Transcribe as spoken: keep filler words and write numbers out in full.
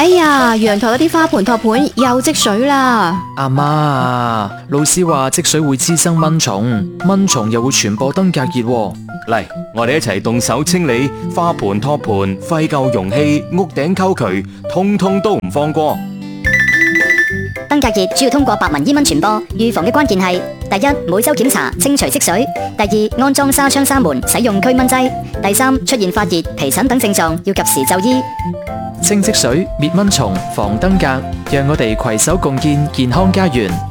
哎呀，陽台嗰啲花盆托盤又積水啦！ 阿媽啊，老師話積水會滋生蚊蟲，蚊蟲又會傳播登革熱喎。 嚟，我哋一齊動手清理花盆、托盤、廢舊容器、屋頂溝渠，通通都唔放過。 登革熱主要通過白紋伊蚊傳播，預防嘅關鍵係：第一，每周檢查清除積水；第二，安裝紗窗紗門，使用驅蚊劑；第三，出現發熱、皮疹等症狀，要及時就醫。 清積水、滅蚊蟲、防登革，讓我哋攜手共建健康家園。